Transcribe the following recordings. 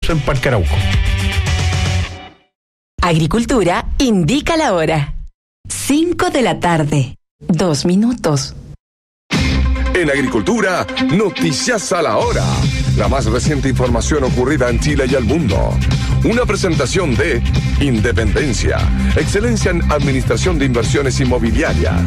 esto en Parque Arauco. Agricultura indica la hora. 5 de la tarde, 2 minutos. En Agricultura, noticias a la hora. La más reciente información ocurrida en Chile y el mundo. Una presentación de Independencia, excelencia en administración de inversiones inmobiliarias.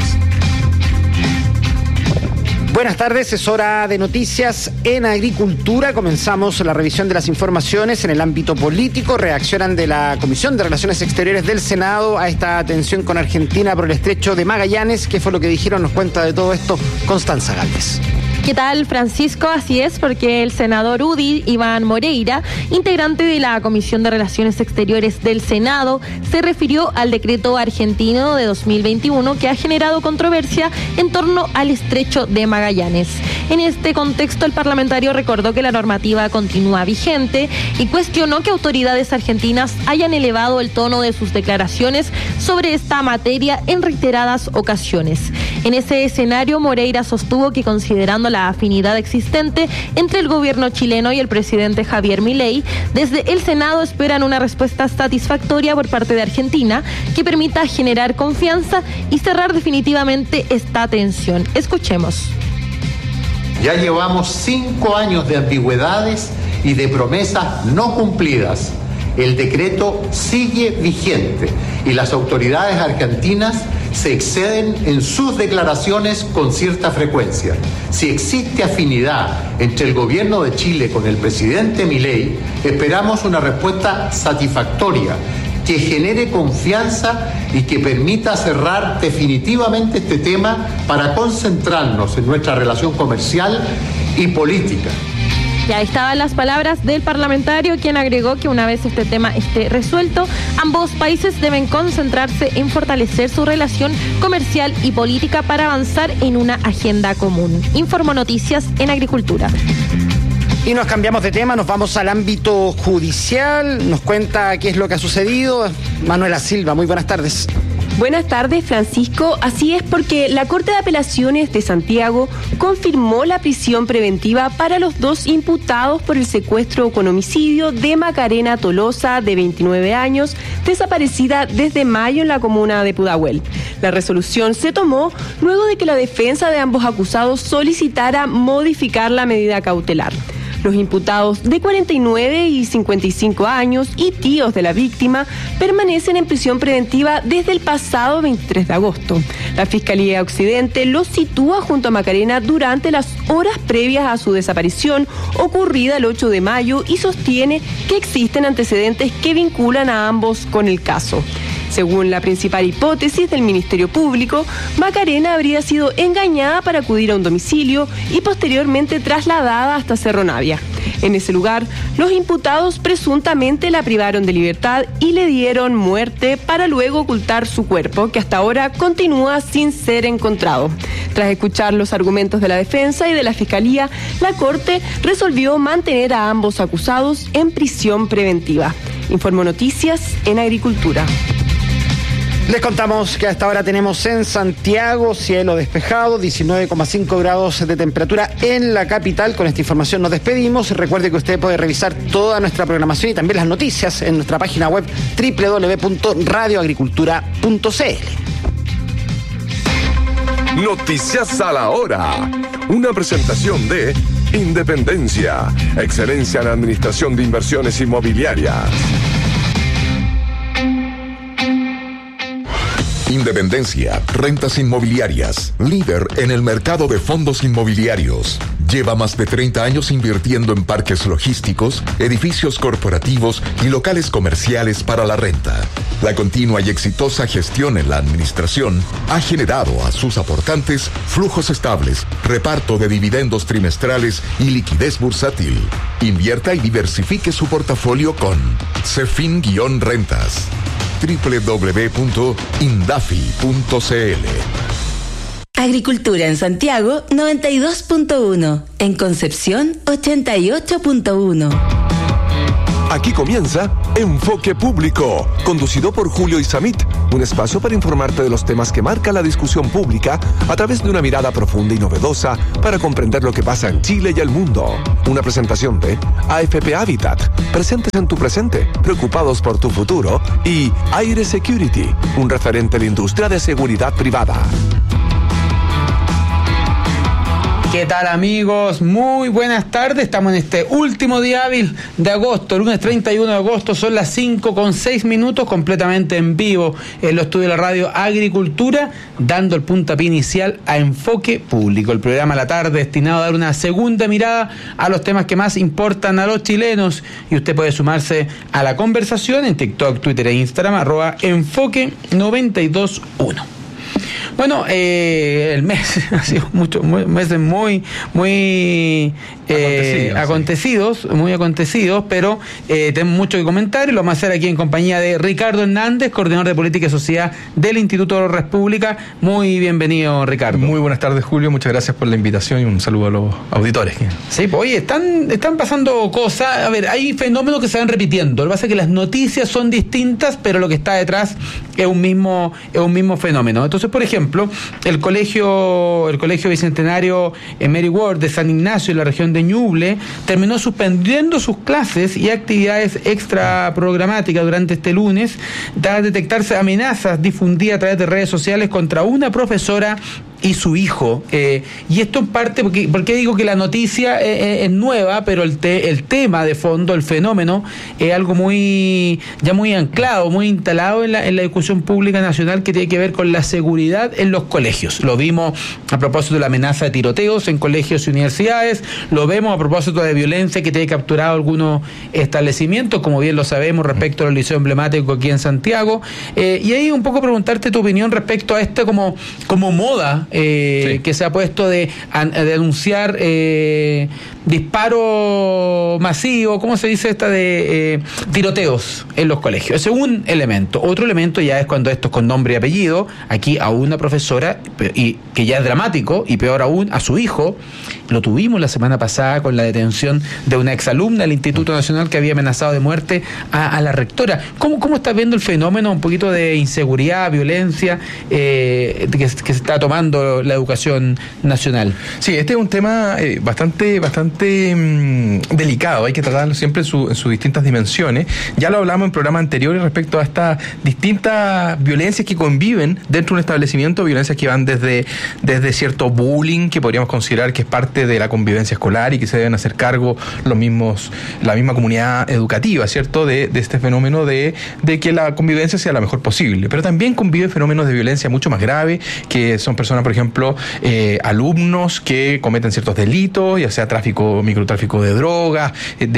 Buenas tardes, es hora de noticias en Agricultura. Comenzamos la revisión de las informaciones en el ámbito político. Reaccionan de la Comisión de Relaciones Exteriores del Senado a esta tensión con Argentina por el estrecho de Magallanes. ¿Qué fue lo que dijeron? Nos cuenta de todo esto Constanza Gálvez. ¿Qué tal, Francisco? Así es, porque el senador UDI, Iván Moreira, integrante de la Comisión de Relaciones Exteriores del Senado, se refirió al decreto argentino de 2021 que ha generado controversia en torno al estrecho de Magallanes. En este contexto, el parlamentario recordó que la normativa continúa vigente y cuestionó que autoridades argentinas hayan elevado el tono de sus declaraciones sobre esta materia en reiteradas ocasiones. En ese escenario, Moreira sostuvo que, considerando la afinidad existente entre el gobierno chileno y el presidente Javier Milei, desde el Senado esperan una respuesta satisfactoria por parte de Argentina que permita generar confianza y cerrar definitivamente esta tensión. Escuchemos. Ya llevamos 5 años de ambigüedades y de promesas no cumplidas. El decreto sigue vigente y las autoridades argentinas se exceden en sus declaraciones con cierta frecuencia. Si existe afinidad entre el gobierno de Chile con el presidente Milei, esperamos una respuesta satisfactoria que genere confianza y que permita cerrar definitivamente este tema para concentrarnos en nuestra relación comercial y política. Ya estaban las palabras del parlamentario, quien agregó que una vez este tema esté resuelto, ambos países deben concentrarse en fortalecer su relación comercial y política para avanzar en una agenda común. Informo Noticias en Agricultura. Y nos cambiamos de tema, nos vamos al ámbito judicial. Nos cuenta qué es lo que ha sucedido Manuela Silva. Muy buenas tardes. Buenas tardes, Francisco. Así es, porque la Corte de Apelaciones de Santiago confirmó la prisión preventiva para los 2 imputados por el secuestro con homicidio de Macarena Tolosa, de 29 años, desaparecida desde mayo en la comuna de Pudahuel. La resolución se tomó luego de que la defensa de ambos acusados solicitara modificar la medida cautelar. Los imputados de 49 y 55 años y tíos de la víctima permanecen en prisión preventiva desde el pasado 23 de agosto. La Fiscalía Occidente los sitúa junto a Macarena durante las horas previas a su desaparición, ocurrida el 8 de mayo, y sostiene que existen antecedentes que vinculan a ambos con el caso. Según la principal hipótesis del Ministerio Público, Macarena habría sido engañada para acudir a un domicilio y posteriormente trasladada hasta Cerro Navia. En ese lugar, los imputados presuntamente la privaron de libertad y le dieron muerte para luego ocultar su cuerpo, que hasta ahora continúa sin ser encontrado. Tras escuchar los argumentos de la defensa y de la Fiscalía, la Corte resolvió mantener a ambos acusados en prisión preventiva. Informo Noticias en Agricultura. Les contamos que hasta ahora tenemos en Santiago cielo despejado, 19,5 grados de temperatura en la capital. Con esta información nos despedimos. Recuerde que usted puede revisar toda nuestra programación y también las noticias en nuestra página web www.radioagricultura.cl. Noticias a la hora. Una presentación de Independencia, excelencia en administración de inversiones inmobiliarias. Independencia, rentas inmobiliarias, líder en el mercado de fondos inmobiliarios. Lleva más de 30 años invirtiendo en parques logísticos, edificios corporativos y locales comerciales para la renta. La continua y exitosa gestión en la administración ha generado a sus aportantes flujos estables, reparto de dividendos trimestrales y liquidez bursátil. Invierta y diversifique su portafolio con Cefin-Rentas. www.indafi.cl. Agricultura en Santiago 92.1, en Concepción 88.1. Aquí comienza Enfoque Público, conducido por Julio Isamit un espacio para informarte de los temas que marcan la discusión pública a través de una mirada profunda y novedosa para comprender lo que pasa en Chile y el mundo. Una presentación de AFP Habitat, presentes en tu presente, preocupados por tu futuro, y Aire Security, un referente en la industria de seguridad privada. ¿Qué tal, amigos? Muy buenas tardes. Estamos en este último día hábil de agosto, lunes 31 de agosto. Son las 5:06, completamente en vivo en los estudios de la radio Agricultura, dando el puntapié inicial a Enfoque Público, el programa a la tarde destinado a dar una segunda mirada a los temas que más importan a los chilenos. Y usted puede sumarse a la conversación en TikTok, Twitter e Instagram, @enfoque921. Bueno, el mes ha sido meses muy acontecidos, pero tenemos mucho que comentar y lo vamos a hacer aquí en compañía de Ricardo Hernández, coordinador de Política y Sociedad del Instituto República. Muy bienvenido, Ricardo. Muy buenas tardes, Julio. Muchas gracias por la invitación y un saludo a los auditores. Sí, pues oye, están pasando cosas. A ver, hay fenómenos que se van repitiendo. Lo que pasa es que las noticias son distintas, pero lo que está detrás es un mismo fenómeno. Entonces, por ejemplo, el colegio bicentenario Mary Ward de San Ignacio en la región de Ñuble terminó suspendiendo sus clases y actividades extra programáticas durante este lunes, tras detectarse amenazas difundidas a través de redes sociales contra una profesora y su hijo. Y esto en parte, porque digo que la noticia es nueva, pero el tema de fondo, el fenómeno, es algo muy anclado, muy instalado en la discusión pública nacional, que tiene que ver con la seguridad en los colegios. Lo vimos a propósito de la amenaza de tiroteos en colegios y universidades, lo vemos a propósito de violencia que tiene capturado algunos establecimientos, como bien lo sabemos, respecto al liceo emblemático aquí en Santiago. Y ahí un poco preguntarte tu opinión respecto a esta como moda que se ha puesto de anunciar disparo masivo, ¿cómo se dice esta de tiroteos en los colegios? Ese es un elemento. Otro elemento ya es cuando esto es con nombre y apellido, aquí a una profesora, y que ya es dramático, y peor aún, a su hijo. Lo tuvimos la semana pasada con la detención de una exalumna del Instituto Nacional que había amenazado de muerte a la rectora. ¿Cómo estás viendo el fenómeno, un poquito de inseguridad, violencia que se está tomando la educación nacional? Sí, este es un tema bastante delicado. Hay que tratarlo siempre en sus distintas dimensiones. Ya lo hablamos en programas anteriores respecto a estas distintas violencias que conviven dentro de un establecimiento, violencias que van desde cierto bullying, que podríamos considerar que es parte de la convivencia escolar y que se deben hacer cargo la misma comunidad educativa, ¿cierto? De este fenómeno de que la convivencia sea la mejor posible. Pero también conviven fenómenos de violencia mucho más graves, que son personas, por ejemplo, alumnos que cometen ciertos delitos, ya sea microtráfico de drogas,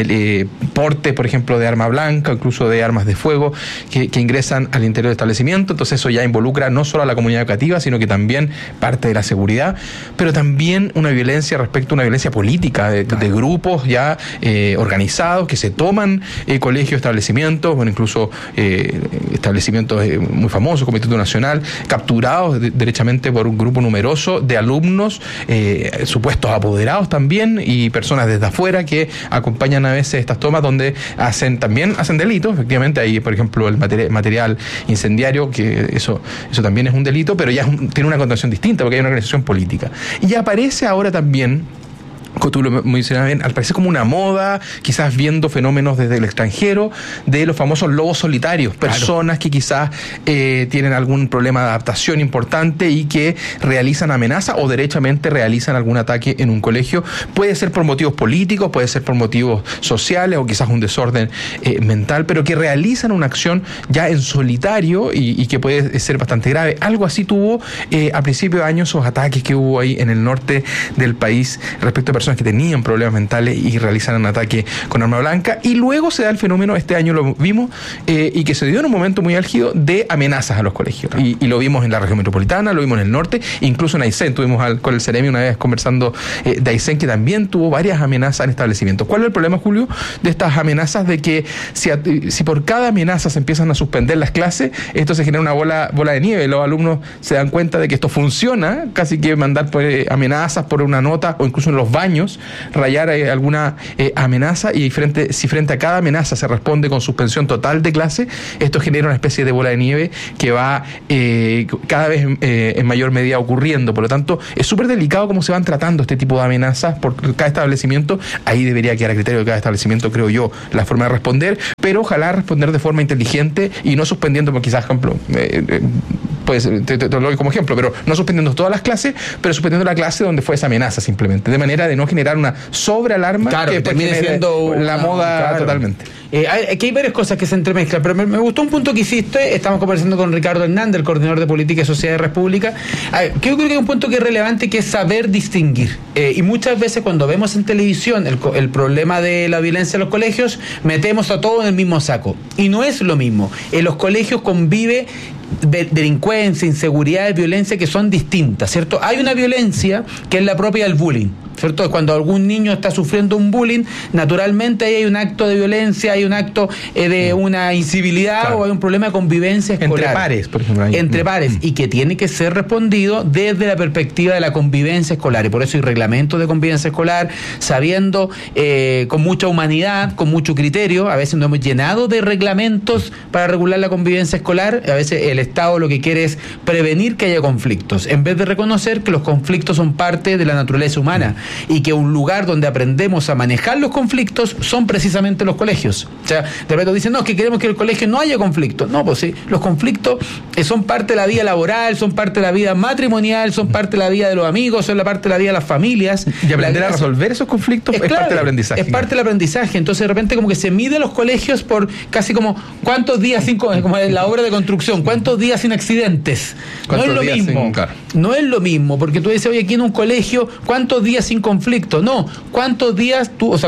porte, por ejemplo, de arma blanca, incluso de armas de fuego, que ingresan al interior del establecimiento. Entonces eso ya involucra no solo a la comunidad educativa, sino que también parte de la seguridad, pero también una violencia respecto a una violencia política de grupos ya organizados que se toman colegios, establecimientos, incluso establecimientos muy famosos como Instituto Nacional, capturados derechamente por un grupo numeroso de alumnos, supuestos apoderados también, y personas desde afuera que acompañan a veces estas tomas, donde también hacen delitos. Efectivamente, hay, por ejemplo, el material incendiario, que eso también es un delito, pero ya tiene una connotación distinta porque hay una organización política. Y aparece ahora también, como tú lo mencionabas bien, al parecer como una moda, quizás viendo fenómenos desde el extranjero, de los famosos lobos solitarios, personas que quizás tienen algún problema de adaptación importante y que realizan amenaza o derechamente realizan algún ataque en un colegio. Puede ser por motivos políticos, puede ser por motivos sociales o quizás un desorden mental, pero que realizan una acción ya en solitario y que puede ser bastante grave. Algo así tuvo a principios de año esos ataques que hubo ahí en el norte del país respecto a personas que tenían problemas mentales y realizan un ataque con arma blanca. Y luego se da el fenómeno, este año lo vimos, y que se dio en un momento muy álgido, de amenazas a los colegios. Y lo vimos en la región metropolitana, lo vimos en el norte, incluso en Aysén. Tuvimos con el Ceremi una vez conversando de Aysén, que también tuvo varias amenazas en establecimientos. ¿Cuál es el problema, Julio, de estas amenazas? De que si por cada amenaza se empiezan a suspender las clases, esto se genera una bola de nieve. Los alumnos se dan cuenta de que esto funciona, casi que mandar amenazas por una nota, o incluso en los baños años rayar alguna amenaza, y si frente a cada amenaza se responde con suspensión total de clase, esto genera una especie de bola de nieve que va cada vez en mayor medida ocurriendo. Por lo tanto, es súper delicado cómo se van tratando este tipo de amenazas por cada establecimiento. Ahí debería quedar a criterio de cada establecimiento, creo yo, la forma de responder, pero ojalá responder de forma inteligente y no suspendiendo, por quizás, ejemplo, pues te lo doy como ejemplo, pero no suspendiendo todas las clases, pero suspendiendo la clase donde fue esa amenaza simplemente, de manera de no generar una sobrealarma que termine siendo la moda totalmente. Aquí hay varias cosas que se entremezclan, pero me gustó un punto que hiciste. Estamos conversando con Ricardo Hernández, el coordinador de Política y Sociedad de República. Yo creo que hay un punto que es relevante, que es saber distinguir. Y muchas veces cuando vemos en televisión el problema de la violencia en los colegios, metemos a todos en el mismo saco. Y no es lo mismo. En los colegios convive delincuencia, inseguridad, violencia que son distintas, ¿cierto? Hay una violencia que es la propia del bullying, ¿cierto? Cuando algún niño está sufriendo un bullying, naturalmente ahí hay un acto de violencia, hay un acto de una incivilidad, claro, o hay un problema de convivencia escolar. Entre pares, por ejemplo. Entre pares, y que tiene que ser respondido desde la perspectiva de la convivencia escolar, y por eso hay reglamentos de convivencia escolar, sabiendo con mucha humanidad, con mucho criterio. A veces nos hemos llenado de reglamentos para regular la convivencia escolar. A veces el Estado lo que quiere es prevenir que haya conflictos, en vez de reconocer que los conflictos son parte de la naturaleza humana, y que un lugar donde aprendemos a manejar los conflictos son precisamente los colegios. O sea, de repente dicen, no, es que queremos que en el colegio no haya conflictos. No, pues sí, los conflictos son parte de la vida laboral, son parte de la vida matrimonial, son parte de la vida de los amigos, son la parte de la vida de las familias. Y aprender a resolver esos conflictos es parte del aprendizaje. Es parte del aprendizaje. Entonces, de repente, como que se mide los colegios por casi como cuántos días sin, como en la obra de construcción, cuántos días sin accidentes. No es lo mismo. No es lo mismo, porque tú dices, oye, aquí en un colegio, ¿cuántos días sin conflicto? No, cuántos días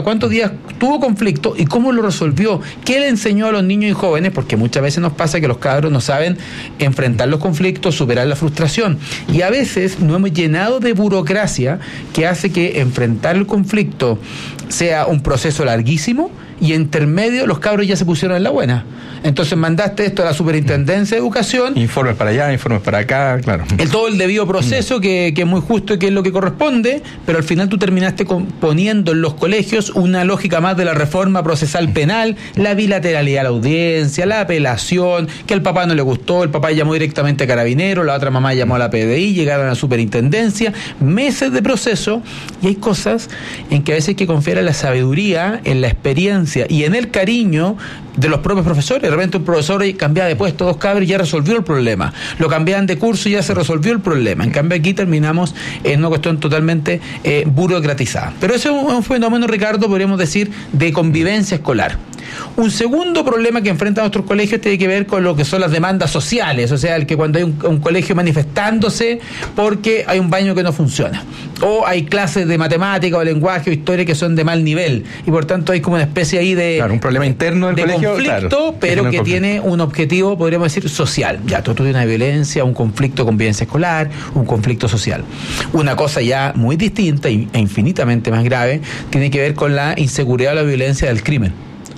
tuvo conflicto y cómo lo resolvió, qué le enseñó a los niños y jóvenes, porque muchas veces nos pasa que los cabros no saben enfrentar los conflictos, superar la frustración, y a veces nos hemos llenado de burocracia que hace que enfrentar el conflicto sea un proceso larguísimo, y intermedio los cabros ya se pusieron en la buena. Entonces mandaste esto a la Superintendencia de Educación. Informes para allá, informes para acá, claro. Todo el debido proceso que es muy justo y que es lo que corresponde, pero al final tú terminaste poniendo en los colegios una lógica más de la reforma procesal penal, la bilateralidad a la audiencia, la apelación, que al papá no le gustó, el papá llamó directamente a Carabineros, la otra mamá llamó a la PDI, llegaron a la Superintendencia, meses de proceso, y hay cosas en que a veces hay que confiar en la sabiduría, en la experiencia y en el cariño de los propios profesores. De repente un profesor cambiaba de puesto, 2 cabros y ya resolvió el problema. Lo cambiaban de curso y ya se resolvió el problema. En cambio aquí terminamos en una cuestión totalmente burocratizada. Pero ese es un fenómeno, Ricardo, podríamos decir, de convivencia escolar. Un segundo problema que enfrentan nuestros colegios tiene que ver con lo que son las demandas sociales, o sea, el que cuando hay un colegio manifestándose porque hay un baño que no funciona, o hay clases de matemática o lenguaje o historia que son de mal nivel, y por tanto hay como una especie ahí de un problema interno del colegio, conflicto, claro, pero que tiene un objetivo, podríamos decir, social. Ya, tú tienes una violencia, un conflicto de convivencia escolar, un conflicto social. Una cosa ya muy distinta e infinitamente más grave tiene que ver con la inseguridad o la violencia del crimen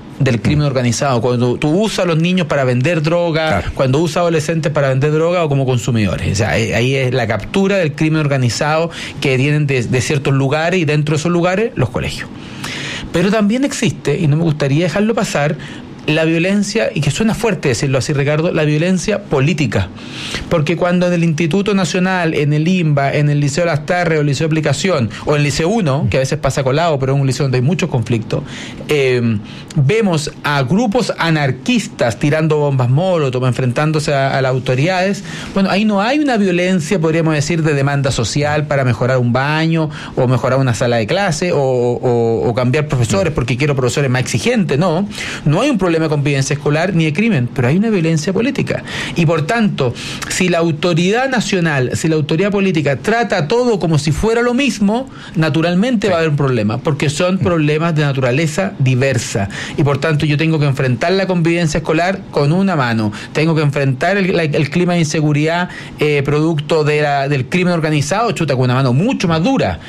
organizado, cuando tú usas a los niños para vender droga, claro, cuando usas a adolescentes para vender droga o como consumidores. O sea, ahí es la captura del crimen organizado que tienen de ciertos lugares, y dentro de esos lugares los colegios. Pero también existe, y no me gustaría dejarlo pasar, la violencia, y que suena fuerte decirlo así, Ricardo, la violencia política. Porque cuando en el Instituto Nacional, en el INBA, en el Liceo Las Tarres o el Liceo de Aplicación, o el Liceo 1, que a veces pasa colado, pero es un liceo donde hay muchos conflictos, vemos a grupos anarquistas tirando bombas molotov, enfrentándose a las autoridades, bueno, ahí no hay una violencia, podríamos decir, de demanda social para mejorar un baño, o mejorar una sala de clase, o cambiar profesores porque quiero profesores más exigentes. No hay un problema de convivencia escolar ni de crimen, pero hay una violencia política. Y por tanto, si la autoridad nacional, si la autoridad política trata todo como si fuera lo mismo, naturalmente va a haber un problema, porque son problemas de naturaleza diversa. Y por tanto, yo tengo que enfrentar la convivencia escolar con una mano, tengo que enfrentar el clima de inseguridad producto del crimen organizado, con una mano mucho más dura,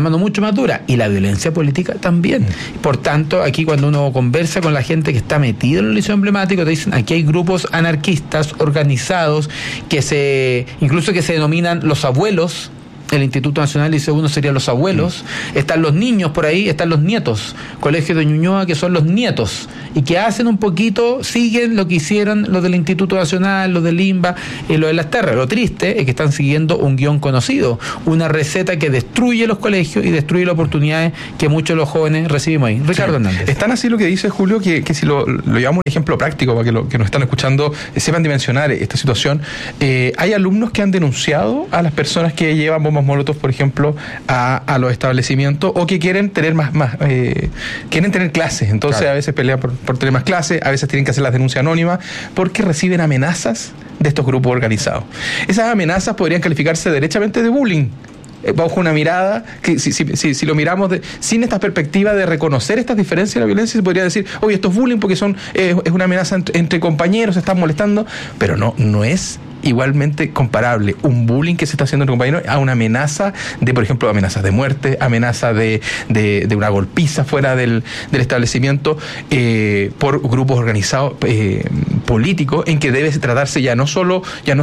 y la violencia política también. Por tanto, aquí cuando uno conversa con la gente que está metida en el liceo emblemático, te dicen, aquí hay grupos anarquistas organizados incluso que se denominan los abuelos el Instituto Nacional Liceo 1 serían los abuelos, están los niños por ahí, están los nietos, Colegio de Ñuñoa, que son los nietos, y que hacen un poquito, siguen lo que hicieron los del Instituto Nacional, los del INBA y los de las Terras. Lo triste es que están siguiendo un guión conocido, una receta que destruye los colegios y destruye las oportunidades que muchos de los jóvenes recibimos ahí. Ricardo Hernández. Es tan así lo que dice Julio que si lo llevamos un ejemplo práctico para que nos están escuchando sepan dimensionar esta situación. Hay alumnos que han denunciado a las personas que llevan bombas molotov, por ejemplo, a los establecimientos, o que quieren tener quieren tener clases. Entonces, claro, a veces pelean por tener más clases, a veces tienen que hacer las denuncias anónimas porque reciben amenazas de estos grupos organizados. Esas amenazas podrían calificarse derechamente de bullying, bajo una mirada que si lo miramos sin esta perspectiva de reconocer estas diferencias de la violencia, se podría decir, oye, esto es bullying porque es una amenaza entre compañeros, se están molestando, pero no es igualmente comparable un bullying que se está haciendo entre compañeros a una amenaza de, por ejemplo, amenazas de muerte, amenaza de una golpiza fuera del establecimiento por grupos organizados políticos, en que debe tratarse ya no solo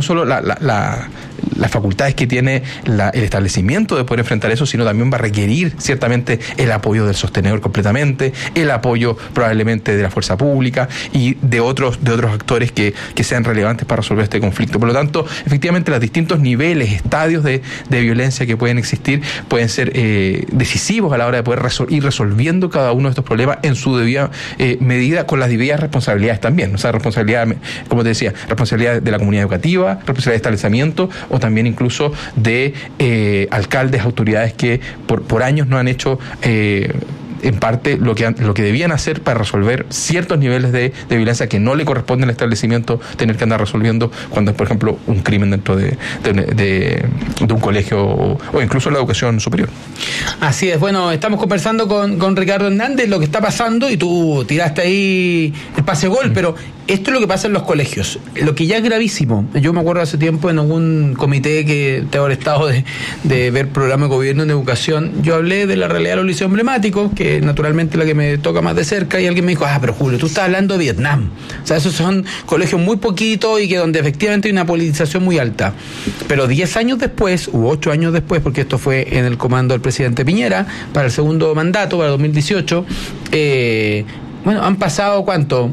las facultades que tiene el establecimiento de poder enfrentar eso, sino también va a requerir ciertamente el apoyo del sostenedor completamente, el apoyo probablemente de la fuerza pública y de otros actores que sean relevantes para resolver este conflicto. Por lo tanto, efectivamente, los distintos niveles, estadios de violencia que pueden existir pueden ser decisivos a la hora de poder ir resolviendo cada uno de estos problemas en su debida medida, con las debidas responsabilidades también. O sea, responsabilidad, como te decía, responsabilidad de la comunidad educativa, responsabilidad de establecimiento, o también incluso de alcaldes, autoridades que por años no han hecho en parte lo que debían hacer para resolver ciertos niveles de violencia que no le corresponde al establecimiento tener que andar resolviendo cuando es, por ejemplo, un crimen dentro de un colegio o incluso la educación superior. Así es. Bueno, estamos conversando con Ricardo Hernández lo que está pasando, y tú tiraste ahí el pase gol, pero esto es lo que pasa en los colegios, lo que ya es gravísimo. Yo me acuerdo hace tiempo en algún comité que tengo el estado de ver programa de gobierno en educación, yo hablé de la realidad de los liceos emblemáticos, que naturalmente la que me toca más de cerca, y alguien me dijo, pero Julio, tú estás hablando de Vietnam. O sea, esos son colegios muy poquitos y que donde efectivamente hay una politización muy alta. Pero 10 años después, u 8 años después, porque esto fue en el comando del presidente Piñera, para el segundo mandato, para 2018, bueno, han pasado, ¿cuánto?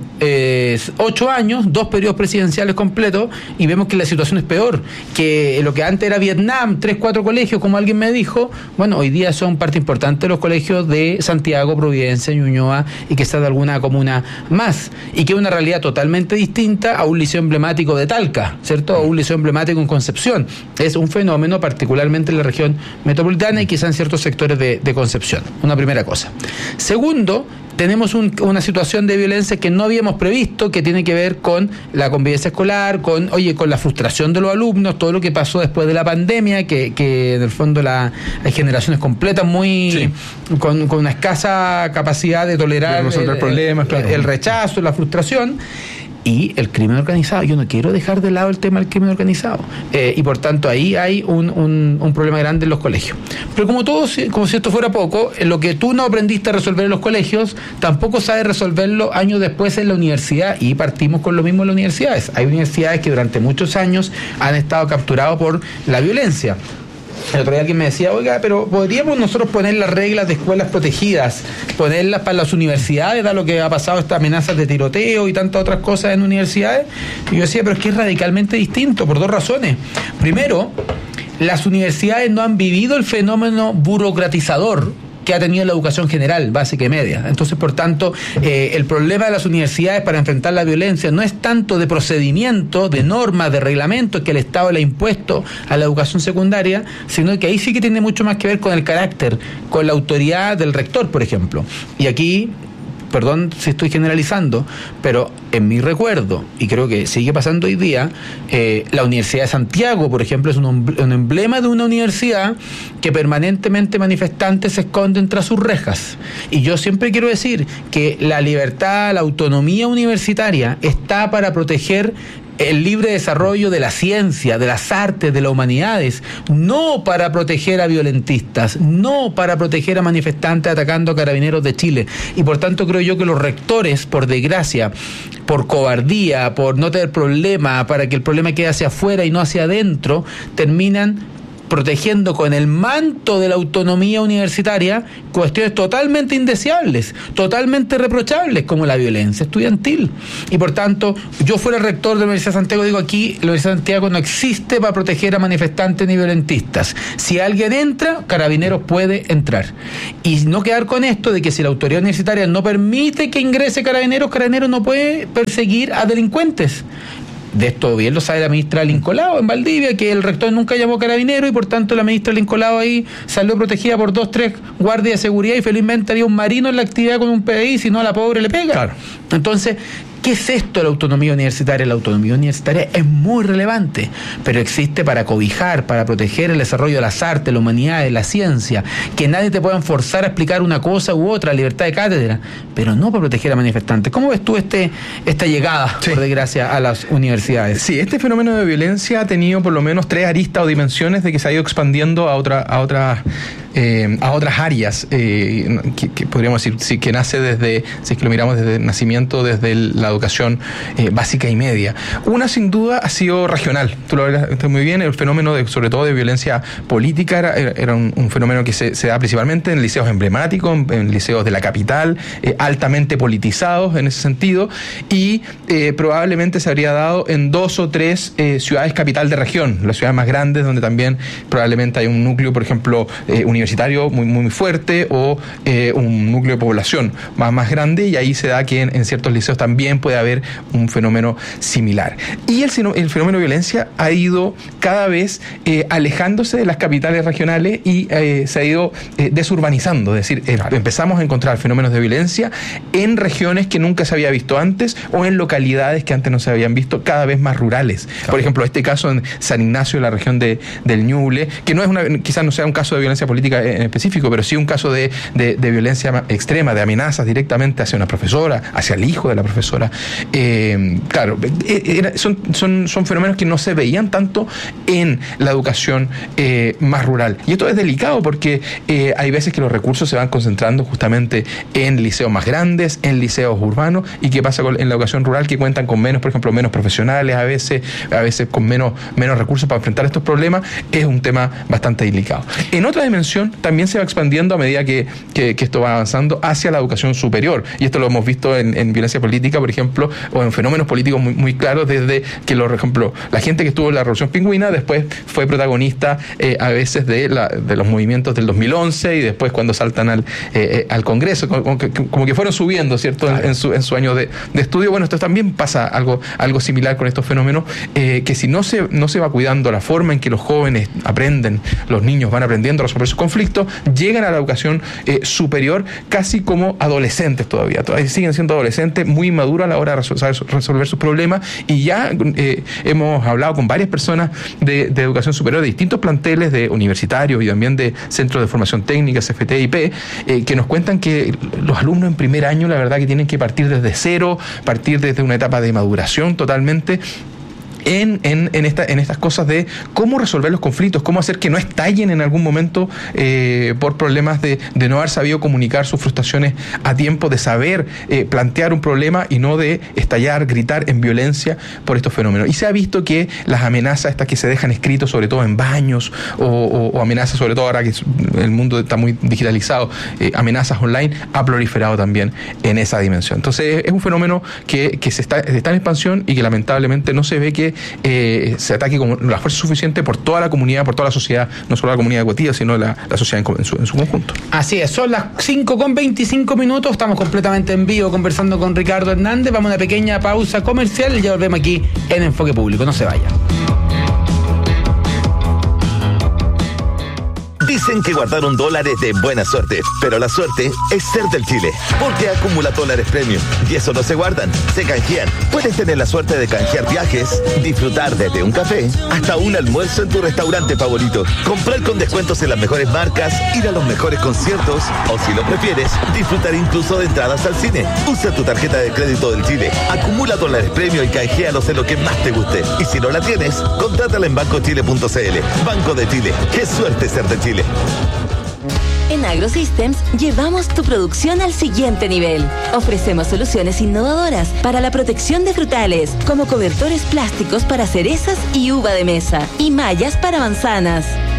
8 años, 2 periodos presidenciales completos, y vemos que la situación es peor, que lo que antes era Vietnam, 3-4 colegios, como alguien me dijo, bueno, hoy día son parte importante de los colegios de Santiago, Providencia, Ñuñoa, y quizás de alguna comuna más, y que es una realidad totalmente distinta a un liceo emblemático de Talca, ¿cierto? O un liceo emblemático en Concepción. Es un fenómeno particularmente en la región metropolitana y quizás en ciertos sectores de Concepción. Una primera cosa. Segundo, tenemos una situación de violencia que no habíamos previsto, que tiene que ver con la convivencia escolar, con la frustración de los alumnos, todo lo que pasó después de la pandemia, que en el fondo hay generaciones completas con una escasa capacidad de tolerar resolver problemas, claro, el rechazo, la frustración. Y el crimen organizado. Yo no quiero dejar de lado el tema del crimen organizado. Y por tanto ahí hay un problema grande en los colegios. Pero como si esto fuera poco, lo que tú no aprendiste a resolver en los colegios, tampoco sabes resolverlo años después en la universidad. Y partimos con lo mismo en las universidades. Hay universidades que durante muchos años han estado capturados por la violencia. El otro día alguien me decía, oiga, pero podríamos nosotros poner las reglas de escuelas protegidas, ponerlas para las universidades, dado lo que ha pasado, estas amenazas de tiroteo y tantas otras cosas en universidades. Y yo decía, pero es que es radicalmente distinto, por 2 razones. Primero, las universidades no han vivido el fenómeno burocratizador que ha tenido la educación general, básica y media. Entonces, por tanto, el problema de las universidades para enfrentar la violencia no es tanto de procedimiento, de normas, de reglamentos que el Estado le ha impuesto a la educación secundaria, sino que ahí sí que tiene mucho más que ver con el carácter, con la autoridad del rector, por ejemplo. Y aquí, perdón si estoy generalizando, pero en mi recuerdo, y creo que sigue pasando hoy día, la Universidad de Santiago, por ejemplo, es un emblema de una universidad que permanentemente manifestantes se esconden tras sus rejas. Y yo siempre quiero decir que la libertad, la autonomía universitaria está para proteger el libre desarrollo de la ciencia, de las artes, de las humanidades, no para proteger a violentistas, no para proteger a manifestantes atacando a carabineros de Chile. Y por tanto creo yo que los rectores, por desgracia, por cobardía, por no tener problema, para que el problema quede hacia afuera y no hacia adentro, terminan protegiendo con el manto de la autonomía universitaria cuestiones totalmente indeseables, totalmente reprochables, como la violencia estudiantil. Y por tanto, yo fuera rector de la Universidad de Santiago, digo aquí, la Universidad de Santiago no existe para proteger a manifestantes ni violentistas. Si alguien entra, Carabineros puede entrar. Y no quedar con esto de que si la autoridad universitaria no permite que ingrese Carabineros, Carabineros no puede perseguir a delincuentes. De esto bien lo sabe la ministra Lincolao en Valdivia, que el rector nunca llamó Carabinero y por tanto la ministra Lincolao ahí salió protegida por 2-3 guardias de seguridad y felizmente había un marino en la actividad con un PDI, si no a la pobre le pega. Claro. Entonces, ¿qué es esto de la autonomía universitaria? La autonomía universitaria es muy relevante, pero existe para cobijar, para proteger el desarrollo de las artes, la humanidad, la ciencia, que nadie te pueda forzar a explicar una cosa u otra, libertad de cátedra, pero no para proteger a manifestantes. ¿Cómo ves tú esta llegada, por desgracia, a las universidades? Sí, este fenómeno de violencia ha tenido por lo menos 3 aristas o dimensiones de que se ha ido expandiendo a otras áreas, que podríamos decir, sí, que nace desde, si es que lo miramos desde el nacimiento, desde la educación básica y media. Una, sin duda, ha sido regional. Tú lo hablaste muy bien, el fenómeno sobre todo de violencia política era un fenómeno que se da principalmente en liceos emblemáticos, en liceos de la capital, altamente politizados en ese sentido, y probablemente se habría dado en 2 o 3 ciudades capital de región, las ciudades más grandes, donde también probablemente hay un núcleo, por ejemplo, universitario muy fuerte, o un núcleo de población más grande, y ahí se da que en ciertos liceos también puede haber un fenómeno similar. Y el fenómeno de violencia ha ido cada vez alejándose de las capitales regionales y se ha ido desurbanizando, es decir, empezamos a encontrar fenómenos de violencia en regiones que nunca se había visto antes o en localidades que antes no se habían visto, cada vez más rurales. Claro. Por ejemplo, este caso en San Ignacio, la región del Ñuble, que no es quizás no sea un caso de violencia política en específico, pero sí un caso de violencia extrema, de amenazas directamente hacia una profesora, hacia el hijo de la profesora. Claro, son fenómenos que no se veían tanto en la educación más rural. Y esto es delicado porque hay veces que los recursos se van concentrando justamente en liceos más grandes, en liceos urbanos, y qué pasa en la educación rural, que cuentan con menos, por ejemplo, menos profesionales, a veces con menos recursos para enfrentar estos problemas. Es un tema bastante delicado. En otra dimensión, también se va expandiendo a medida que esto va avanzando hacia la educación superior, y esto lo hemos visto en violencia política, por ejemplo, o en fenómenos políticos muy claros, desde que, por ejemplo, la gente que estuvo en la Revolución Pingüina después fue protagonista a veces de los movimientos del 2011, y después cuando saltan al Congreso, como que fueron subiendo, ¿cierto? Claro. en su año de estudio. Bueno, esto también pasa algo similar con estos fenómenos, que si no se va cuidando la forma en que los jóvenes aprenden, los niños van aprendiendo a resolver sus conflictos, llegan a la educación superior casi como adolescentes todavía siguen siendo adolescentes, muy inmaduros a la hora de resolver sus problemas, y ya hemos hablado con varias personas de educación superior, de distintos planteles, de universitarios y también de centros de formación técnica, CFT, IP, que nos cuentan que los alumnos en primer año, la verdad que tienen que partir desde cero, partir desde una etapa de maduración totalmente, en estas cosas de cómo resolver los conflictos, cómo hacer que no estallen en algún momento por problemas de no haber sabido comunicar sus frustraciones a tiempo, de saber plantear un problema y no de estallar, gritar en violencia por estos fenómenos. Y se ha visto que las amenazas estas que se dejan escritos, sobre todo en baños, o amenazas, sobre todo ahora que el mundo está muy digitalizado, amenazas online, ha proliferado también en esa dimensión. Entonces es un fenómeno que está en expansión y que lamentablemente no se ve que se ataque con la fuerza suficiente por toda la comunidad, por toda la sociedad, no solo la comunidad de Coquilla, sino la sociedad en su conjunto. Así es, son las 5:25, estamos completamente en vivo conversando con Ricardo Hernández. Vamos a una pequeña pausa comercial y ya volvemos aquí en Enfoque Público. No se vayan. Dicen que guardaron dólares de buena suerte, pero la suerte es ser del Chile, porque acumula dólares premium, y eso no se guardan, se canjean. Puedes tener la suerte de canjear viajes, disfrutar desde un café hasta un almuerzo en tu restaurante favorito, comprar con descuentos en las mejores marcas, ir a los mejores conciertos, o si lo prefieres, disfrutar incluso de entradas al cine. Usa tu tarjeta de crédito del Chile, acumula dólares premium y canjealos en lo que más te guste. Y si no la tienes, contrátala en bancochile.cl. Banco de Chile, qué suerte ser de Chile. En AgroSystems llevamos tu producción al siguiente nivel. Ofrecemos soluciones innovadoras para la protección de frutales, como cobertores plásticos para cerezas y uva de mesa, y mallas para manzanas.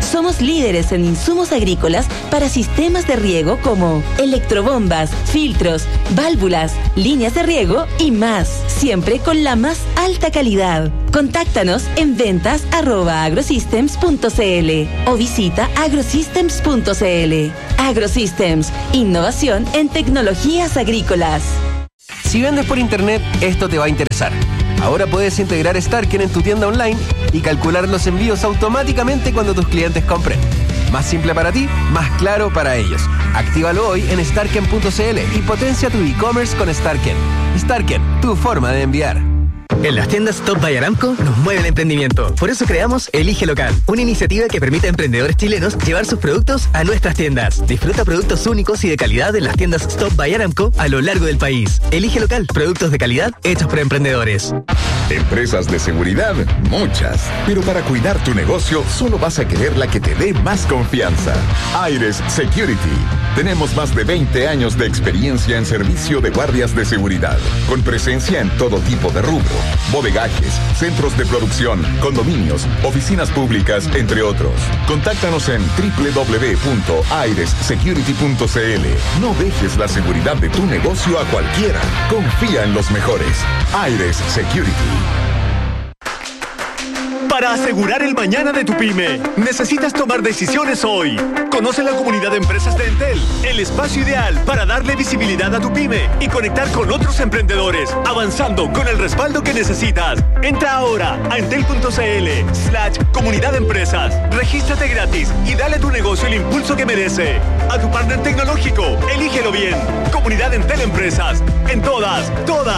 Somos líderes en insumos agrícolas para sistemas de riego como electrobombas, filtros, válvulas, líneas de riego y más, siempre con la más alta calidad. Contáctanos en ventas@agrosystems.cl o visita agrosystems.cl. AgroSystems, innovación en tecnologías agrícolas. Si vendes por internet, esto te va a interesar. Ahora puedes integrar Starken en tu tienda online y calcular los envíos automáticamente cuando tus clientes compren. Más simple para ti, más claro para ellos. Actívalo hoy en starken.cl y potencia tu e-commerce con Starken. Starken, tu forma de enviar. En las tiendas Top by Aramco nos mueve el emprendimiento. Por eso creamos Elige Local, una iniciativa que permite a emprendedores chilenos llevar sus productos a nuestras tiendas. Disfruta productos únicos y de calidad en las tiendas Top by Aramco a lo largo del país. Elige Local, productos de calidad hechos por emprendedores. Empresas de seguridad, muchas. Pero para cuidar tu negocio, solo vas a querer la que te dé más confianza. Aires Security. Tenemos más de 20 años de experiencia en servicio de guardias de seguridad, con presencia en todo tipo de rubro, bodegajes, centros de producción, condominios, oficinas públicas, entre otros. Contáctanos en www.airessecurity.cl. No dejes la seguridad de tu negocio a cualquiera. Confía en los mejores. Aires Security. Para asegurar el mañana de tu pyme, necesitas tomar decisiones hoy. Conoce la comunidad de empresas de Entel, el espacio ideal para darle visibilidad a tu pyme y conectar con otros emprendedores, avanzando con el respaldo que necesitas. Entra ahora a entel.cl/comunidad de empresas. Regístrate gratis y dale a tu negocio el impulso que merece. A tu partner tecnológico, elígelo bien. Comunidad Entel Empresas. En todas.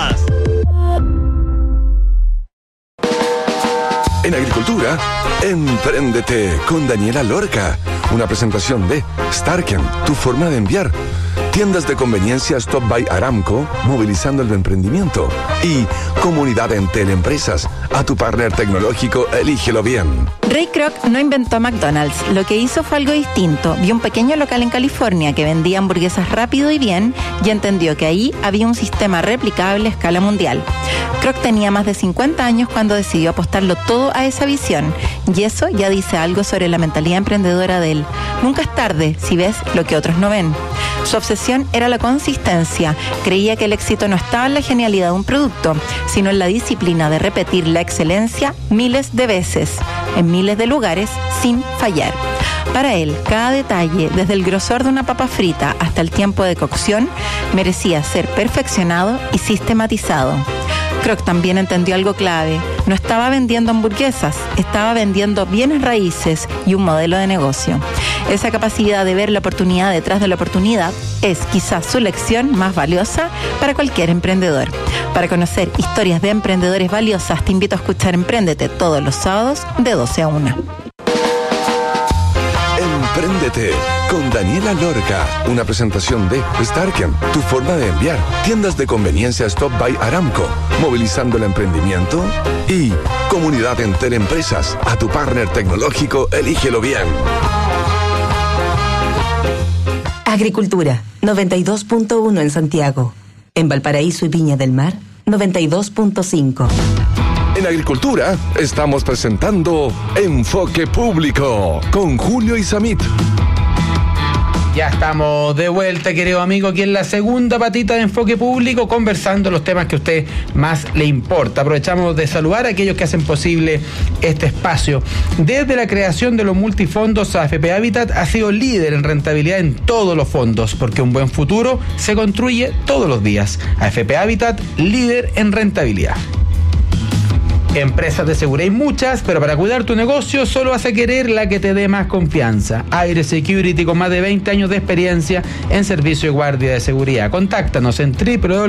En agricultura, empréndete con Daniela Lorca. Una presentación de Starken, tu forma de enviar. Tiendas de conveniencia Stop by Aramco, movilizando el emprendimiento. Y Comunidad Entel Empresas, a tu partner tecnológico, elígelo bien. Ray Kroc no inventó McDonald's, lo que hizo fue algo distinto. Vio un pequeño local en California que vendía hamburguesas rápido y bien y entendió que ahí había un sistema replicable a escala mundial. Kroc tenía más de 50 años cuando decidió apostarlo todo a esa visión y eso ya dice algo sobre la mentalidad emprendedora de él. Nunca es tarde si ves lo que otros no ven. Su obsesión era la consistencia. Creía que el éxito no estaba en la genialidad de un producto, sino en la disciplina de repetir la excelencia miles de veces, en miles de lugares, sin fallar. Para él, cada detalle, desde el grosor de una papa frita hasta el tiempo de cocción, merecía ser perfeccionado y sistematizado. Kroc también entendió algo clave. No estaba vendiendo hamburguesas, estaba vendiendo bienes raíces y un modelo de negocio. Esa capacidad de ver la oportunidad detrás de la oportunidad es quizás su lección más valiosa para cualquier emprendedor. Para conocer historias de emprendedores valiosas, te invito a escuchar Empréndete todos los sábados de 12 a 1. Empréndete con Daniela Lorca. Una presentación de Starken, tu forma de enviar. Tiendas de conveniencia Stop by Aramco, movilizando el emprendimiento. Y Comunidad Entel Empresas, a tu partner tecnológico, elígelo bien. Agricultura, 92.1 en Santiago. En Valparaíso y Viña del Mar, 92.5. En agricultura, estamos presentando Enfoque Público con Julio Isamit. Ya estamos de vuelta, querido amigo, aquí en la segunda patita de Enfoque Público, conversando los temas que a usted más le importa. Aprovechamos de saludar a aquellos que hacen posible este espacio. Desde la creación de los multifondos, AFP Habitat ha sido líder en rentabilidad en todos los fondos, porque un buen futuro se construye todos los días. AFP Habitat, líder en rentabilidad. Empresas de seguridad hay muchas, pero para cuidar tu negocio solo vas a querer la que te dé más confianza. Aires Security, con más de 20 años de experiencia en servicio de guardia de seguridad. Contáctanos en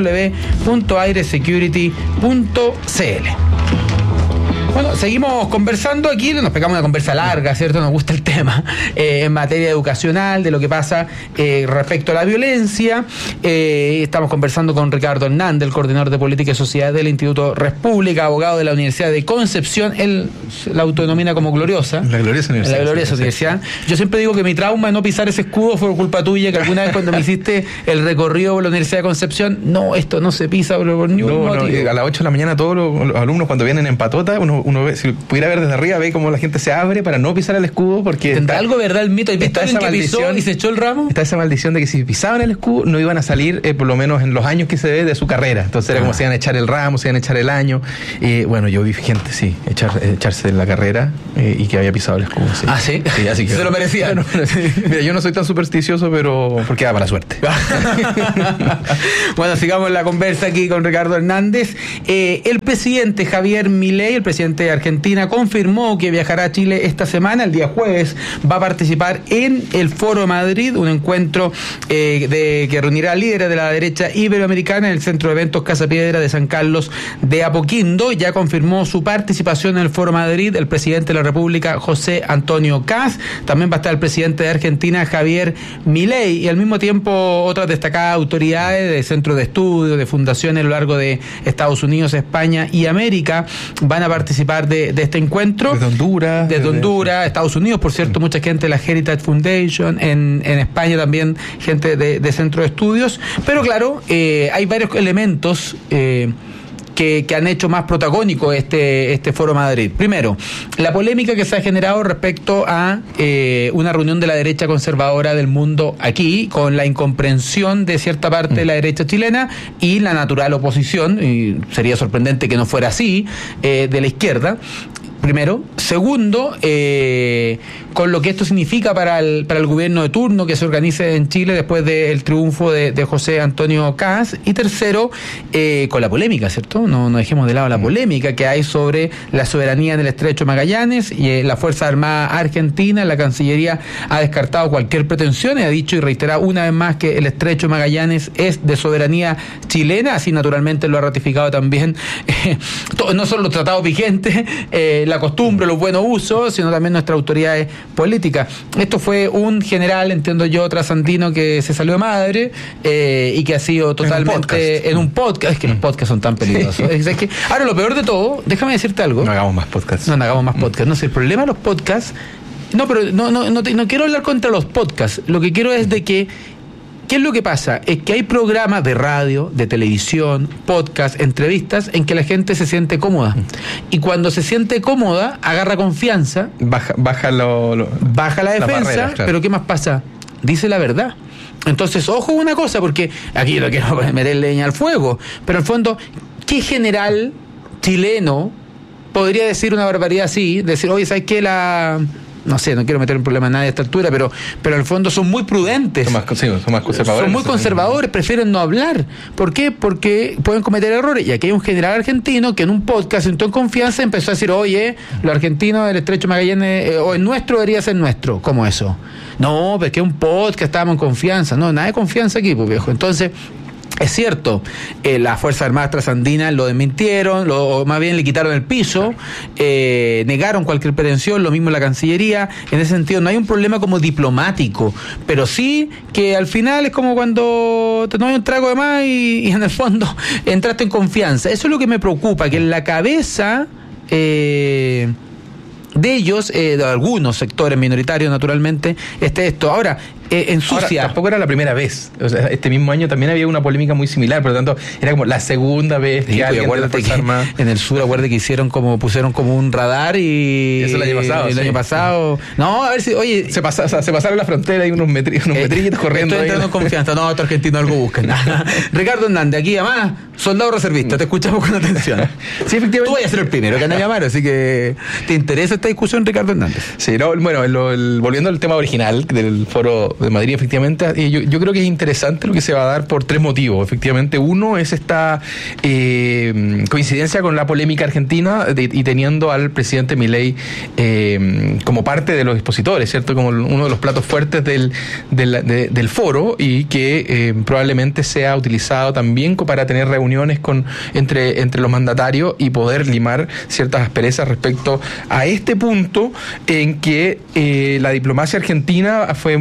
www.airesecurity.cl. Bueno, seguimos conversando aquí, nos pegamos una conversa larga, ¿cierto? Nos gusta el tema en materia educacional, de lo que pasa respecto a la violencia. Estamos conversando con Ricardo Hernández, el coordinador de Política y Sociedad del Instituto República, abogado de la Universidad de Concepción. Él la autodenomina como gloriosa. La gloriosa universidad. La gloriosa universidad. Yo siempre digo que mi trauma de no pisar ese escudo fue por culpa tuya, que alguna vez cuando me hiciste el recorrido por la Universidad de Concepción, no, esto no se pisa por ningún motivo. A las 8 de la mañana todos los alumnos cuando vienen en patota, uno uno ve, si pudiera ver desde arriba, ve cómo la gente se abre para no pisar el escudo, porque ¿tendrá algo verdad el mito? ¿Has visto a alguien que pisó y se echó el ramo? Está esa maldición de que si pisaban el escudo no iban a salir, por lo menos en los años que se ve, de su carrera. Entonces era como se iban a echar el ramo, se iban a echar el año. Bueno, yo vi gente, sí, echarse en la carrera y que había pisado el escudo. Sí. ¿Ah, sí? Sí, así que, se lo merecía. Bueno, mira, yo no soy tan supersticioso, pero porque da mala suerte. Bueno, sigamos la conversa aquí con Ricardo Hernández. El presidente Javier Milei, el presidente de Argentina, confirmó que viajará a Chile esta semana. El día jueves va a participar en el Foro de Madrid, un encuentro que reunirá líderes de la derecha iberoamericana en el Centro de Eventos Casa Piedra de San Carlos de Apoquindo. Ya confirmó su participación en el Foro Madrid el presidente de la República, José Antonio Kast. También va a estar el presidente de Argentina, Javier Milei, y al mismo tiempo otras destacadas autoridades de centros de estudio, de fundaciones a lo largo de Estados Unidos, España y América van a participar de este encuentro. Desde Honduras, Estados Unidos, por cierto, mucha gente de la Heritage Foundation, en España también gente de centros de estudios, pero claro, hay varios elementos que han hecho más protagónico este Foro Madrid. Primero, la polémica que se ha generado respecto a una reunión de la derecha conservadora del mundo aquí, con la incomprensión de cierta parte de la derecha chilena y la natural oposición, y sería sorprendente que no fuera así, de la izquierda. Primero. Segundo, con lo que esto significa para el gobierno de turno que se organice en Chile después del triunfo de José Antonio Kast. Y tercero, con la polémica, ¿cierto? No dejemos de lado la polémica que hay sobre la soberanía en el Estrecho de Magallanes, y la Fuerza Armada Argentina, la Cancillería ha descartado cualquier pretensión y ha dicho y reiterado una vez más que el Estrecho de Magallanes es de soberanía chilena. Así naturalmente lo ha ratificado también no solo los tratados vigentes, la costumbre, los buenos usos, sino también nuestras autoridades políticas. Esto fue un general, entiendo yo, trasandino que se salió de madre y que ha sido totalmente en un podcast. Es que los podcasts son tan peligrosos. Es que, ahora, lo peor de todo, déjame decirte algo. No hagamos más podcasts. No hagamos más podcasts. No sé, el problema de los podcasts. No, pero no quiero hablar contra los podcasts. Lo que quiero es de que ¿qué es lo que pasa? Es que hay programas de radio, de televisión, podcast, entrevistas en que la gente se siente cómoda. Y cuando se siente cómoda, agarra confianza. Baja la defensa, barreras, claro. Pero ¿qué más pasa? Dice la verdad. Entonces, ojo una cosa, porque aquí no quiero meter leña al fuego, pero en el fondo, ¿qué general chileno podría decir una barbaridad así? Decir, oye, ¿sabes qué? No sé, no quiero meter en problema a nadie a esta altura, pero en el fondo son muy prudentes. Son más conservadores. Son muy conservadores, prefieren no hablar. ¿Por qué? Porque pueden cometer errores. Y aquí hay un general argentino que en un podcast entró en confianza y empezó a decir, oye, los argentinos del Estrecho de Magallanes, o el nuestro debería ser nuestro. ¿Cómo eso? No, porque es un podcast, estábamos en confianza. No, nada de confianza aquí, pues, viejo. Entonces, es cierto, las Fuerzas Armadas Trasandinas lo desmintieron, o más bien le quitaron el piso, negaron cualquier pretensión, lo mismo la Cancillería. En ese sentido no hay un problema como diplomático, pero sí que al final es como cuando te tomas un trago de más y en el fondo entraste en confianza. Eso es lo que me preocupa, que en la cabeza de ellos, de algunos sectores minoritarios naturalmente, esté esto. Ahora, ensucia. Ahora, tampoco era la primera vez. O sea, este mismo año también había una polémica muy similar, por lo tanto, era como la segunda vez que alguien de la Fuerza Armada. En el sur, acuérdate que pusieron como un radar y. Eso el año pasado. El año pasado. No, a ver si, oye. Se pasaron la frontera y unos metrillitos corriendo. Estoy entrando en confianza. No, estos argentinos algo buscan. Ricardo Hernández, aquí además, soldado reservista, te escuchamos con atención. Sí, efectivamente. Tú vayas a ser el primero que anda a llamar, así que ¿te interesa esta discusión, Ricardo Hernández? Sí, no, bueno, volviendo al tema original del Foro de Madrid, efectivamente, yo creo que es interesante lo que se va a dar por tres motivos. Efectivamente, uno es esta coincidencia con la polémica argentina y teniendo al presidente Milei como parte de los expositores, ¿cierto? Como uno de los platos fuertes del foro, y que probablemente sea utilizado también para tener reuniones entre los mandatarios y poder limar ciertas asperezas respecto a este punto en que la diplomacia argentina fue bastante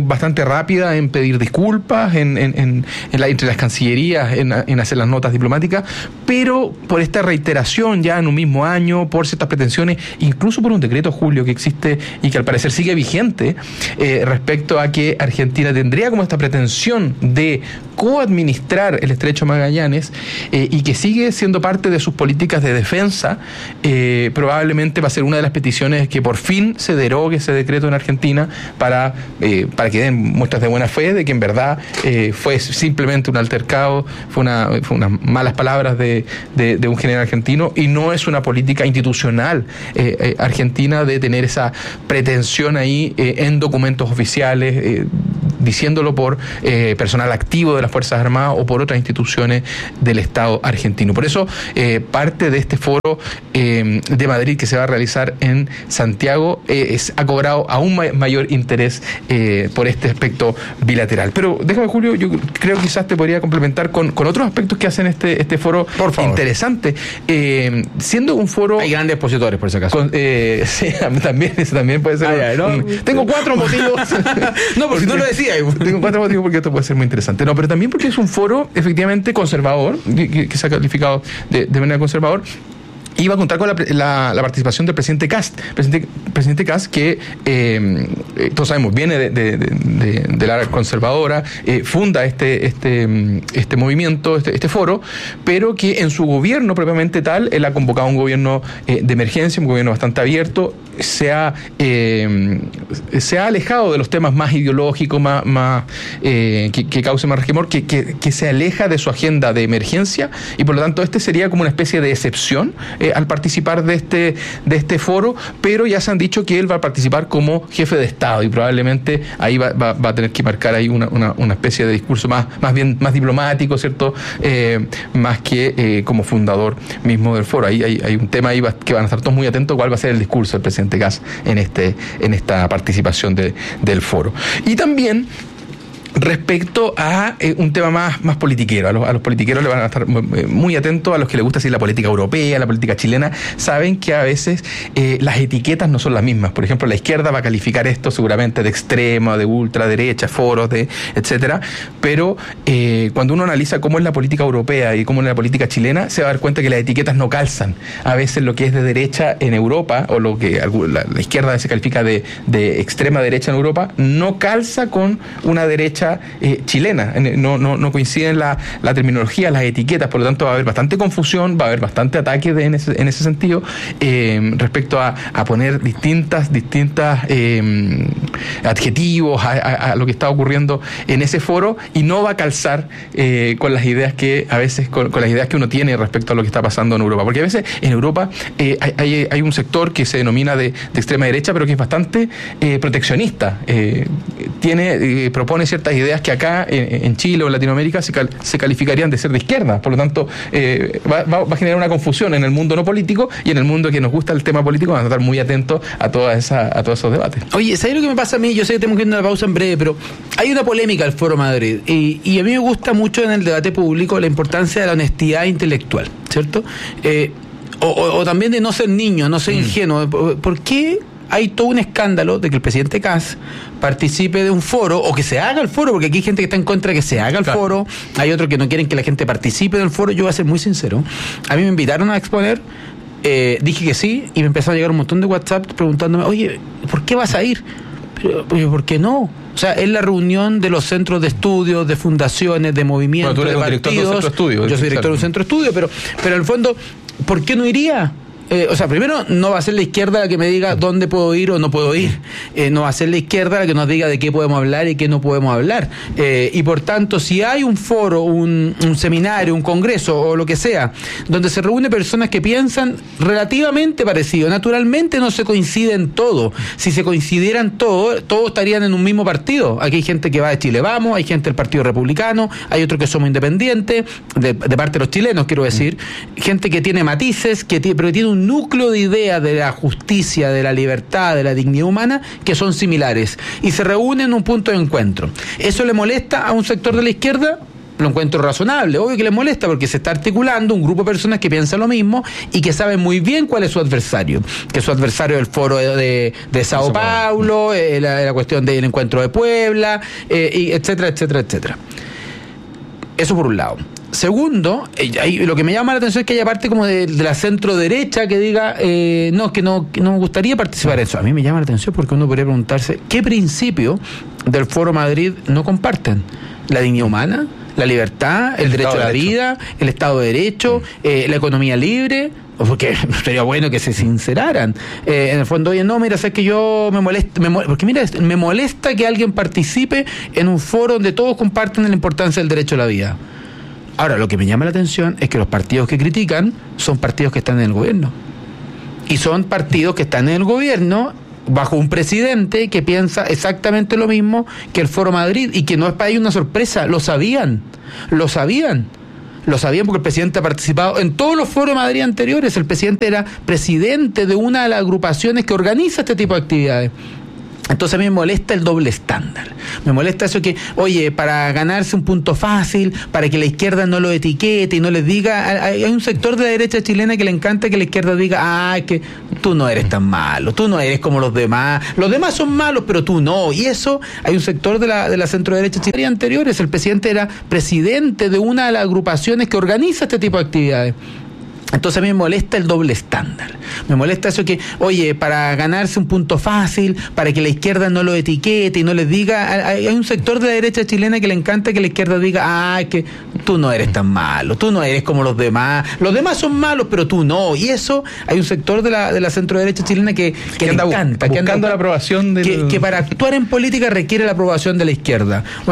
rápida en pedir disculpas, entre las cancillerías, en hacer las notas diplomáticas, pero por esta reiteración ya en un mismo año, por ciertas pretensiones, incluso por un decreto, Julio, que existe y que al parecer sigue vigente, respecto a que Argentina tendría como esta pretensión de coadministrar el Estrecho Magallanes y que sigue siendo parte de sus políticas de defensa, probablemente va a ser una de las peticiones que por fin se derogue ese decreto en Argentina para que den muestras de buena fe de que en verdad fue simplemente un altercado, fue unas malas palabras de un general argentino y no es una política institucional argentina de tener esa pretensión ahí en documentos oficiales, diciéndolo por personal activo de las Fuerzas Armadas o por otras instituciones del Estado argentino. Por eso, parte de este foro de Madrid que se va a realizar en Santiago ha cobrado aún mayor interés por este aspecto bilateral. Pero déjame, Julio, yo creo que quizás te podría complementar con otros aspectos que hacen este foro interesante. Siendo un foro... Hay grandes expositores, por ese caso. Sí, eso también puede ser... ¿no? Tengo 4 motivos. No, porque no lo decía. Tengo 4 motivos porque esto puede ser muy interesante. No, pero también porque es un foro efectivamente conservador, que se ha calificado de manera conservador. Iba a contar con la participación del presidente Kast. Presidente Kast, que todos sabemos, viene de la conservadora, funda este movimiento, este foro, pero que en su gobierno propiamente tal, él ha convocado un gobierno de emergencia, un gobierno bastante abierto, se ha alejado de los temas más ideológicos, que causen más resquemor, que se aleja de su agenda de emergencia, y por lo tanto este sería como una especie de excepción al participar de este foro, pero ya se han dicho que él va a participar como jefe de Estado y probablemente ahí va a tener que marcar ahí una especie de discurso más diplomático, ¿cierto? Más que como fundador mismo del foro. Ahí hay un tema ahí que van a estar todos muy atentos, cuál va a ser el discurso del presidente Kast en esta participación del foro. Y también respecto a un tema más politiquero, a los politiqueros le van a estar muy atentos, a los que les gusta decir la política europea, la política chilena, saben que a veces las etiquetas no son las mismas. Por ejemplo, la izquierda va a calificar esto seguramente de extrema, de ultraderecha, foros, etcétera, pero cuando uno analiza cómo es la política europea y cómo es la política chilena, se va a dar cuenta que las etiquetas no calzan. A veces lo que es de derecha en Europa, o lo que la izquierda se califica de extrema derecha en Europa, no calza con una derecha chilena, no coinciden la terminología, las etiquetas, por lo tanto va a haber bastante confusión, va a haber bastante ataque en ese sentido, respecto a poner distintas adjetivos a lo que está ocurriendo en ese foro, y no va a calzar con las ideas que a veces con las ideas que uno tiene respecto a lo que está pasando en Europa, porque a veces en Europa hay un sector que se denomina de extrema derecha, pero que es bastante proteccionista, propone ciertas ideas que acá en Chile o en Latinoamérica se calificarían de ser de izquierda. Por lo tanto, va a generar una confusión en el mundo no político, y en el mundo que nos gusta el tema político van a estar muy atentos a todos esos debates. Oye, ¿sabes lo que me pasa a mí? Yo sé que tenemos que ir a una pausa en breve, pero hay una polémica al Foro Madrid, y a mí me gusta mucho en el debate público la importancia de la honestidad intelectual, ¿cierto? O también de no ser niño, no ser ingenuo. ¿Por qué hay todo un escándalo de que el presidente Kast participe de un foro, o que se haga el foro, porque aquí hay gente que está en contra de que se haga el foro, hay otros que no quieren que la gente participe del foro? Yo voy a ser muy sincero, a mí me invitaron a exponer, dije que sí, y me empezaron a llegar un montón de WhatsApp preguntándome, oye, ¿por qué vas a ir? Pero, ¿por qué no? O sea, es la reunión de los centros de estudios, de fundaciones, de movimientos, de partidos. Yo soy director de un centro de estudio, pero en el fondo, ¿por qué no iría? O sea, primero, no va a ser la izquierda la que me diga dónde puedo ir o no puedo ir. No va a ser la izquierda la que nos diga de qué podemos hablar y qué no podemos hablar. Y por tanto, si hay un foro, un seminario, un congreso o lo que sea, donde se reúnen personas que piensan relativamente parecido, naturalmente no se coinciden todo. Si se coincidieran todos estarían en un mismo partido. Aquí hay gente que va de Chile Vamos, hay gente del Partido Republicano, hay otros que somos independientes, de parte de los chilenos, quiero decir, gente que tiene matices, pero que tiene un núcleo de ideas de la justicia, de la libertad, de la dignidad humana, que son similares, y se reúnen en un punto de encuentro. ¿Eso le molesta a un sector de la izquierda? lo encuentro razonable. Obvio que les molesta porque se está articulando un grupo de personas que piensan lo mismo y que saben muy bien cuál es su adversario. Que su adversario es el foro de Sao Paulo, la cuestión del encuentro de Puebla, y etcétera, etcétera, etcétera. Eso por un lado. Segundo, lo que me llama la atención es que haya parte como de la centro derecha que diga que no me gustaría participar en eso. A mí me llama la atención porque uno podría preguntarse qué principio del Foro Madrid no comparten. La dignidad humana, la libertad, el derecho a la vida, el Estado de Derecho, la economía libre. Porque sería bueno que se sinceraran. En el fondo, oye, no, mira, sabes que yo me molesta que alguien participe en un foro donde todos comparten la importancia del derecho a la vida. Ahora, lo que me llama la atención es que los partidos que critican son partidos que están en el gobierno. Y son partidos que están en el gobierno bajo un presidente que piensa exactamente lo mismo que el Foro Madrid y que no es para ellos una sorpresa, lo sabían porque el presidente ha participado en todos los foros de Madrid anteriores. El presidente era presidente de una de las agrupaciones que organiza este tipo de actividades. Entonces a mí me molesta el doble estándar. Me molesta eso que, oye, para ganarse un punto fácil, para que la izquierda no lo etiquete y no les diga... Hay un sector de la derecha chilena que le encanta que la izquierda diga, que tú no eres tan malo, tú no eres como los demás son malos, pero tú no. Y eso, hay un sector de la centro derecha chilena anteriores. El presidente era presidente de una de las agrupaciones que organiza este tipo de actividades. Entonces a mí me molesta el doble estándar. Me molesta eso que, oye, para ganarse un punto fácil, para que la izquierda no lo etiquete y no les diga... Hay un sector de la derecha chilena que le encanta que la izquierda diga, que tú no eres tan malo, tú no eres como los demás son malos, pero tú no. Y eso, hay un sector de la centro derecha chilena que le encanta, buscando la aprobación que para actuar en política requiere la aprobación de la izquierda.